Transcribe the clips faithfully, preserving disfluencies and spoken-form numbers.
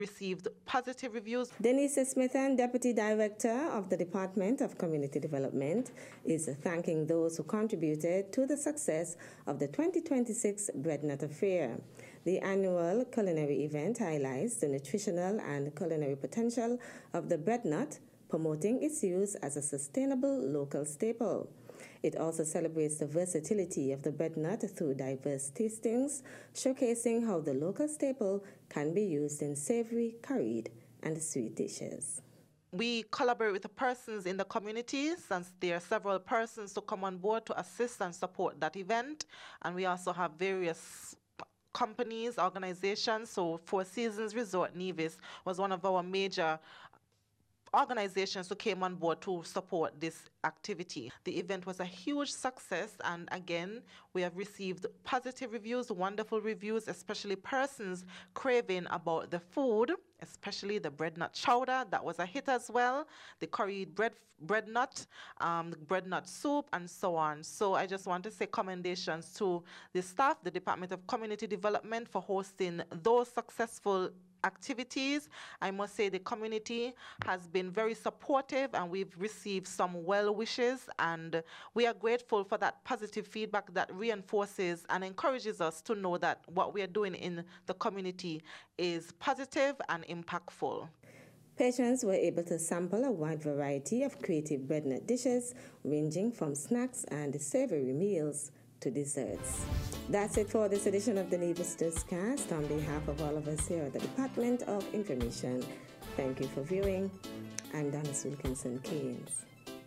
received positive reviews. Denise Smithan, Deputy Director of the Department of Community Development, is thanking those who contributed to the success of the twenty twenty-six Breadnut Affair. The annual culinary event highlights the nutritional and culinary potential of the breadnut, promoting its use as a sustainable local staple. It also celebrates the versatility of the breadnut through diverse tastings, showcasing how the local staple can be used in savory, curried, and sweet dishes. We collaborate with the persons in the community, since there are several persons to come on board to assist and support that event. And we also have various companies, organizations. So Four Seasons Resort Nevis was one of our major organizations who came on board to support this activity. The event was a huge success, and again, we have received positive reviews, wonderful reviews, especially persons craving about the food, especially the bread nut chowder. That was a hit as well. The curried bread bread nut, um, the bread nut soup, and so on. So I just want to say commendations to the staff, the Department of Community Development, for hosting those successful activities. I must say the community has been very supportive, and we've received some well wishes, and we are grateful for that positive feedback that reinforces and encourages us to know that what we are doing in the community is positive and impactful. Patrons were able to sample a wide variety of creative breadnut dishes, ranging from snacks and savory meals to desserts. That's it for this edition of the Nevis Newscast. On behalf of all of us here at the Department of Information, thank you for viewing. I'm Dennis Wilkinson Keynes.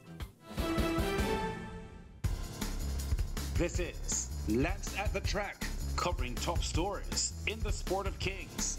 This is Lance at the Track, covering top stories in the sport of kings.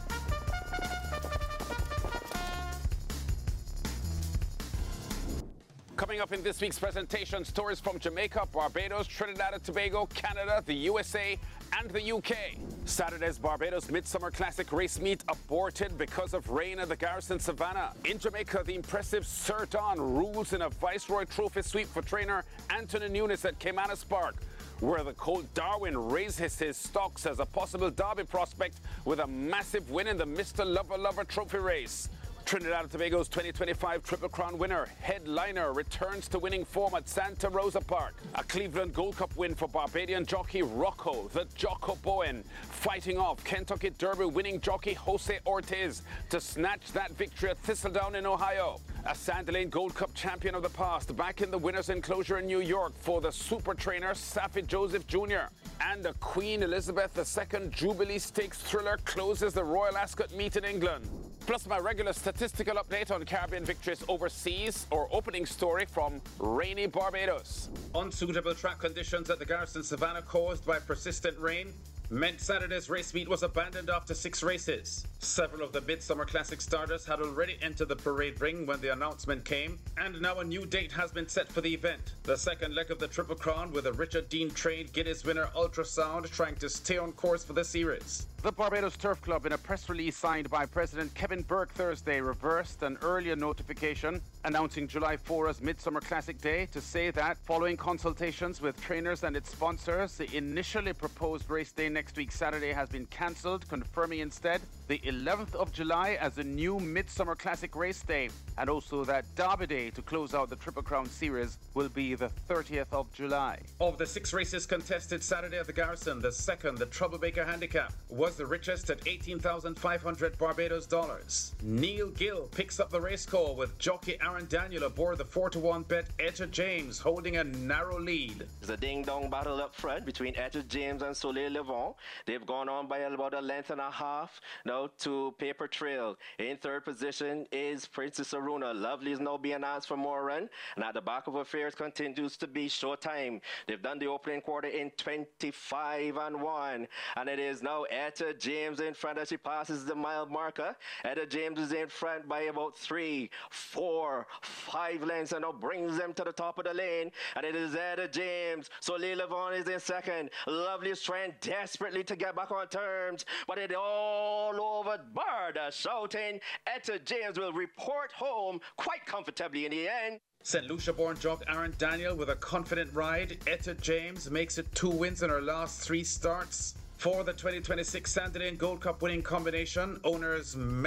Coming up in this week's presentation, stories from Jamaica, Barbados, Trinidad and Tobago, Canada, the U S A, and the U K. Saturday's Barbados Midsummer Classic race meet aborted because of rain at the Garrison Savannah. In Jamaica, the impressive Sir Don rules in a Viceroy Trophy sweep for trainer Anthony Nunes at Caymanas Park, where the Colt Darwin raises his stocks as a possible Derby prospect with a massive win in the Mister Lover Lover Trophy race. Trinidad and Tobago's twenty twenty-five Triple Crown winner, Headliner, returns to winning form at Santa Rosa Park. A Cleveland Gold Cup win for Barbadian jockey Rocco, the Jocko Bowen, fighting off Kentucky Derby winning jockey Jose Ortiz to snatch that victory at Thistledown in Ohio. A Sandalane Gold Cup champion of the past, back in the winner's enclosure in New York for the super trainer Saffie Joseph Junior And a Queen Elizabeth the Second Jubilee Stakes thriller closes the Royal Ascot meet in England. Plus my regular statistical update on Caribbean victories overseas, or opening story from rainy Barbados. Unsuitable track conditions at the Garrison Savannah caused by persistent rain meant Saturday's race meet was abandoned after six races. Several of the Midsummer Classic starters had already entered the parade ring when the announcement came, and now a new date has been set for the event. The second leg of the Triple Crown, with a Richard Dean trained Guinness winner Ultrasound trying to stay on course for the series. The Barbados Turf Club, in a press release signed by President Kevin Burke Thursday, reversed an earlier notification announcing July fourth as Midsummer Classic Day to say that, following consultations with trainers and its sponsors, the initially proposed race day next week Saturday has been cancelled, confirming instead the eleventh of July as a new Midsummer Classic race day, and also that Derby Day to close out the Triple Crown series will be the thirtieth of July. Of the six races contested Saturday at the Garrison, the second, the Troublemaker Handicap, was the richest at eighteen thousand five hundred Barbados dollars. Neil Gill picks up the race call with jockey Aaron Daniel aboard the four to one bet Etta James, holding a narrow lead. It's a ding-dong battle up front between Etta James and Soleil Levant. They've gone on by about a length and a half now to Paper Trail. In third position is Princess Aruna. Lovely is now being asked for more run, and at the back of affairs continues to be Showtime. They've done the opening quarter in twenty-five and one, and it is now Etta James in front as she passes the mile marker. Etta James is in front by about three, four, five lengths, and now brings them to the top of the lane, and it is Etta James. Soleil Levant is in second. Lovely is trying desperately to get back on terms, but it all over Barda shouting. Etta James will report home quite comfortably in the end. Saint Lucia-born jock Aaron Daniel with a confident ride. Etta James makes it two wins in her last three starts. For the twenty twenty-six Sandalane Gold Cup winning combination, owners